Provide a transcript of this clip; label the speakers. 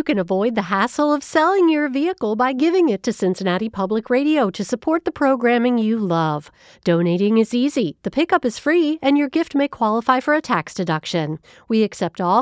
Speaker 1: can avoid the hassle of selling your vehicle by giving it to Cincinnati Public Radio to support the programming you love. Donating is easy, the pickup is free, and your gift may qualify for a tax deduction. We accept all